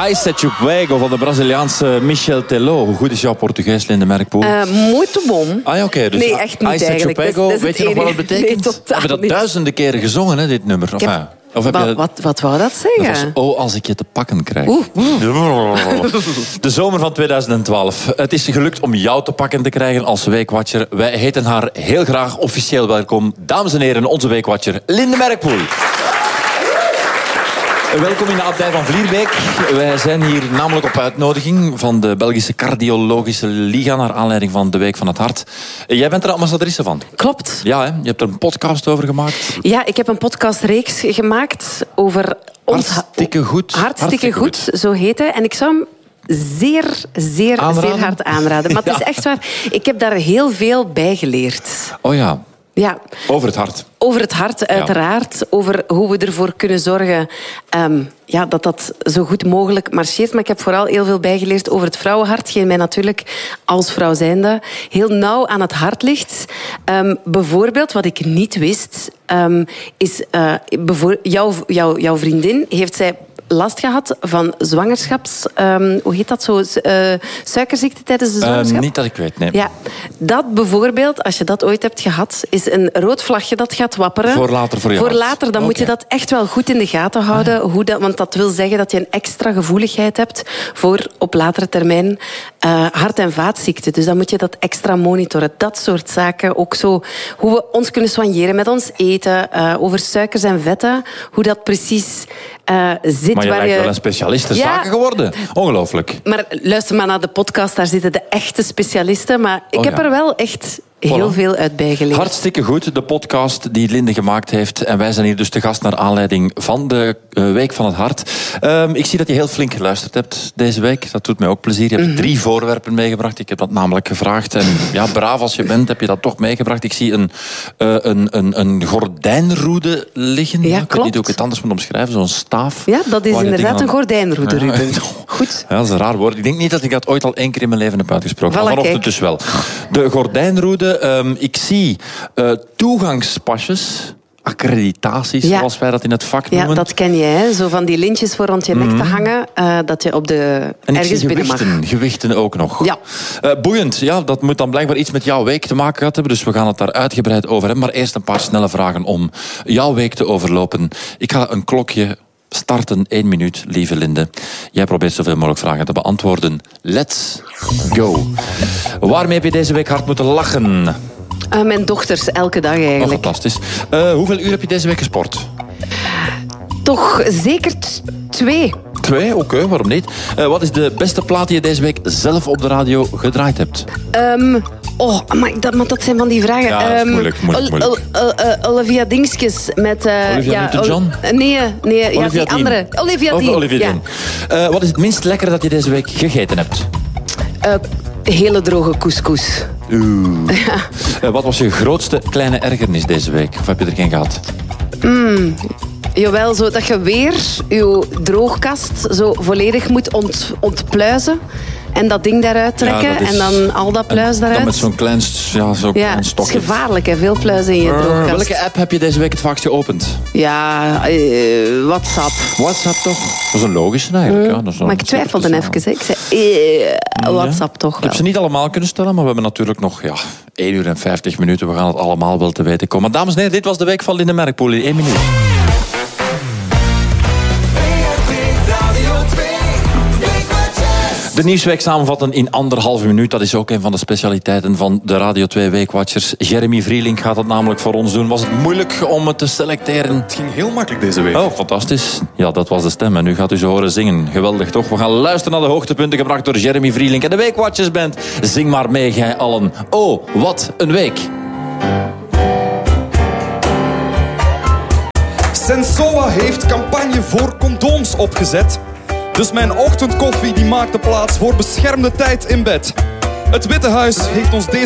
Aisete Fuego van de Braziliaanse Michel Teló. Hoe goed is jouw Portugees, Linde Merkpoel? Muito bom. Ah ja, oké. Dus nee, echt niet Aisete eigenlijk. Fuego, Dat is weet je nog wat het betekent? Nee, totaal We hebben dat niet. duizenden keren gezongen, hè, dit nummer. Of heb je... Wat wou dat zeggen? Dat was, als ik je te pakken krijg. De zomer van 2012. Het is gelukt om jou te pakken te krijgen als weekwatcher. Wij heten haar heel graag officieel welkom. Dames en heren, onze weekwatcher Linde Merkpoel. Welkom in de abdij van Vlierbeek. Wij zijn hier namelijk op uitnodiging van de Belgische Cardiologische Liga naar aanleiding van de Week van het Hart. Jij bent er ambassadrice van. Klopt. Ja, hè? Je hebt er een podcast over gemaakt. Ja, ik heb een podcastreeks gemaakt over... Hartstikke goed. Hartstikke goed, zo heet hij. En ik zou hem zeer hard aanraden. Maar het is echt waar. Ik heb daar heel veel bij geleerd. Oh ja. Ja. Over het hart. Over het hart, uiteraard. Ja. Over hoe we ervoor kunnen zorgen dat dat zo goed mogelijk marcheert. Maar ik heb vooral heel veel bijgeleerd over het vrouwenhart. Geen mij natuurlijk als vrouw zijnde heel nauw aan het hart ligt. Bijvoorbeeld, wat ik niet wist, is... jouw vriendin, heeft zij last gehad van zwangerschaps... hoe heet dat zo? Suikerziekte tijdens de zwangerschap? Niet dat ik weet, nee. Ja, dat bijvoorbeeld, als je dat ooit hebt gehad, is een rood vlagje dat gaat wapperen. Voor later voor je Voor hart. later, dan moet je dat echt wel goed in de gaten houden. Hoe dat, want dat wil zeggen dat je een extra gevoeligheid hebt voor op latere termijn hart- en vaatziekten. Dus dan moet je dat extra monitoren. Dat soort zaken. Ook zo hoe we ons kunnen soigneren met ons eten. Over suikers en vetten. Hoe dat precies zit. Maar je lijkt wel een specialiste zaken geworden. Ongelooflijk. Maar luister maar naar de podcast, daar zitten de echte specialisten. Maar ik heb er wel echt heel veel uit bijgeleerd. Hartstikke goed, de podcast die Linde gemaakt heeft. En wij zijn hier dus te gast naar aanleiding van de Week van het Hart. Ik zie dat je heel flink geluisterd hebt deze week. Dat doet mij ook plezier. Je hebt 3 voorwerpen meegebracht. Ik heb dat namelijk gevraagd. En ja, braaf als je bent, heb je dat toch meegebracht. Ik zie een gordijnroede liggen. Ja, ik weet niet hoe ik het anders moet omschrijven. Zo'n staaf. Ja, dat is inderdaad een gordijnroede, Ruben. Goed. Ja, dat is een raar woord. Ik denk niet dat ik dat ooit al 1 keer in mijn leven heb uitgesproken. Voilà, maar vanochtend kijk. dus wel. De gordijnroede. Ik zie toegangspasjes, accreditaties, zoals wij dat in het vak noemen. Ja, dat ken je, hè? Zo van die lintjes voor rond je nek te hangen, dat je op de en ergens binnen mag. Gewichten ook nog. Ja. Boeiend, ja, dat moet dan blijkbaar iets met jouw week te maken gehad hebben, dus we gaan het daar uitgebreid over hebben. Maar eerst een paar snelle vragen om jouw week te overlopen. Ik ga een klokje starten, 1 minuut, lieve Linde. Jij probeert zoveel mogelijk vragen te beantwoorden. Let's go. Waarmee heb je deze week hard moeten lachen? Mijn dochters, elke dag eigenlijk. Oh, fantastisch. Hoeveel uur heb je deze week gesport? Toch zeker 2. 2? Oké, waarom niet? Wat is de beste plaat die je deze week zelf op de radio gedraaid hebt? Maar dat zijn van die vragen. Ja, dat is moeilijk. Olivia Dingskes met... Olivia Newton-John? Nee, Olivia die andere. Olivia Dean. Olivia Dean. Wat is het minst lekkere dat je deze week gegeten hebt? Hele droge couscous. Wat was je grootste kleine ergernis deze week? Of heb je er geen gehad? Jawel, zo dat je weer je droogkast zo volledig moet ontpluizen. En dat ding daaruit trekken. En dan al dat pluis daaruit. Dan met zo'n klein, klein stokje. Het is gevaarlijk, hè? Veel pluis in je droogkast. Welke app heb je deze week het vaakst geopend? Ja, WhatsApp. WhatsApp toch? Dat is een logische eigenlijk. Ja, dat is maar ik twijfelde even. Hè. Ik zei WhatsApp toch wel. Ik heb ze niet allemaal kunnen stellen, maar we hebben natuurlijk nog 1 uur en 50 minuten. We gaan het allemaal wel te weten komen. Maar dames en heren, dit was de week van Linde Merkpoel in 1 minuut. De Nieuwsweek samenvatten in 1,5 minuut. Dat is ook een van de specialiteiten van de Radio 2 Weekwatchers. Jeremy Vrielink gaat dat namelijk voor ons doen. Was het moeilijk om het te selecteren? Het ging heel makkelijk deze week. Oh, fantastisch. Ja, dat was de stem. En nu gaat u ze horen zingen. Geweldig, toch? We gaan luisteren naar de hoogtepunten gebracht door Jeremy Vrielink en de Weekwatchers Band. Zing maar mee, gij allen. Oh, wat een week. Sensoa heeft campagne voor condooms opgezet. Dus mijn ochtendkoffie die maakte plaats voor beschermde tijd in bed. Het Witte Huis heeft ons deze